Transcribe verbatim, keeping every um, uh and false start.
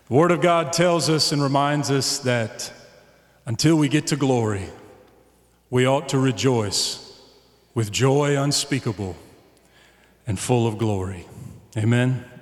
The Word of God tells us and reminds us that until we get to glory, we ought to rejoice with joy unspeakable and full of glory. Amen.